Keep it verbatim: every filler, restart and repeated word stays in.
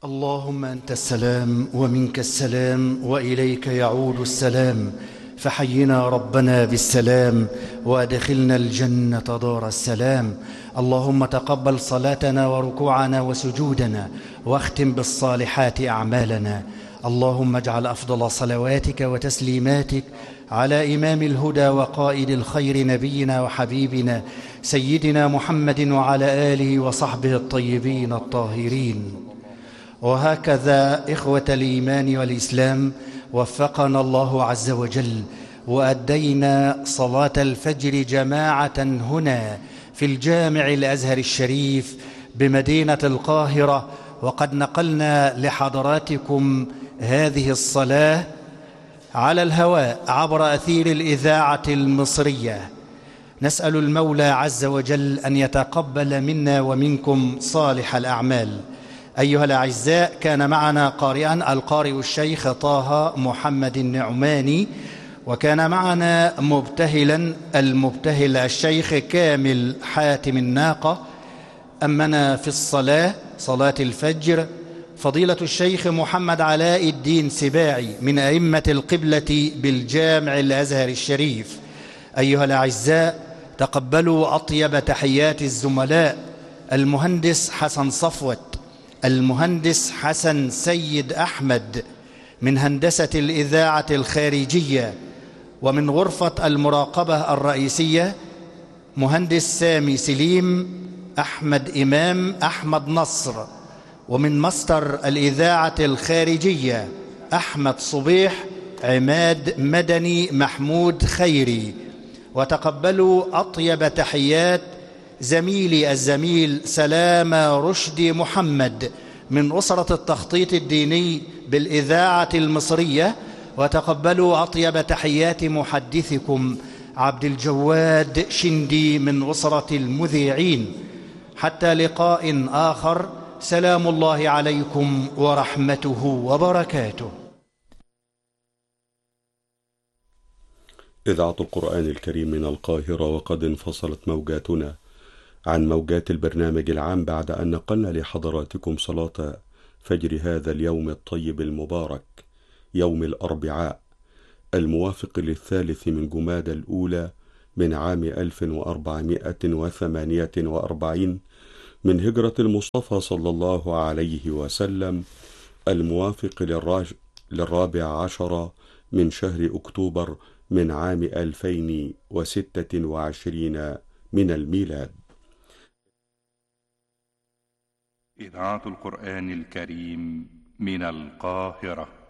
اللهم أنت السلام ومنك السلام وإليك يعود السلام، فحينا ربنا بالسلام وأدخلنا الجنة دار السلام. اللهم تقبل صلاتنا وركوعنا وسجودنا، واختم بالصالحات أعمالنا. اللهم اجعل أفضل صلواتك وتسليماتك على إمام الهدى وقائد الخير نبينا وحبيبنا سيدنا محمد وعلى آله وصحبه الطيبين الطاهرين. وهكذا إخوة الإيمان والإسلام، وفقنا الله عز وجل وأدينا صلاة الفجر جماعة هنا في الجامع الأزهر الشريف بمدينة القاهرة، وقد نقلنا لحضراتكم هذه الصلاة على الهواء عبر أثير الإذاعة المصرية. نسأل المولى عز وجل أن يتقبل منا ومنكم صالح الأعمال. أيها الأعزاء، كان معنا قارئا القارئ الشيخ طه محمد النعماني، وكان معنا مبتهلا المبتهل الشيخ كامل حاتم الناقة. أمنا في الصلاة صلاة الفجر فضيلة الشيخ محمد علاء الدين سباعي من أئمة القبلة بالجامع الأزهر الشريف. أيها الأعزاء، تقبلوا أطيب تحيات الزملاء المهندس حسن صفوت، المهندس حسن سيد أحمد من هندسة الإذاعة الخارجية، ومن غرفة المراقبة الرئيسية مهندس سامي سليم، أحمد إمام، أحمد نصر، ومن مستر الإذاعة الخارجية أحمد صبيح، عماد مدني، محمود خيري. وتقبلوا أطيب تحيات زميلي الزميل سلام رشدي محمد من أسرة التخطيط الديني بالإذاعة المصرية. وتقبلوا أطيب تحيات محدثكم عبد الجواد شندي من أسرة المذيعين. حتى لقاء آخر، سلام الله عليكم ورحمته وبركاته. إذاعة القرآن الكريم من القاهرة، وقد انفصلت موجاتنا عن موجات البرنامج العام بعد أن نقلنا لحضراتكم صلاة فجر هذا اليوم الطيب المبارك، يوم الأربعاء الموافق للثالث من جمادى الأولى من عام ألف وأربعمائة وثمانية وأربعين من هجرة المصطفى صلى الله عليه وسلم، الموافق للراج... للرابع عشر من شهر أكتوبر من عام ألفين وستة وعشرين من الميلاد. إذاعة القرآن الكريم من القاهرة.